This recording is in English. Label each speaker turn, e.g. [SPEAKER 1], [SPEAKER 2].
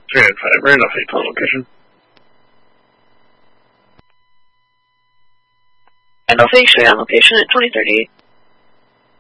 [SPEAKER 1] 395, Randolph 8 on location.
[SPEAKER 2] Randolph 8, show you on location at 2038.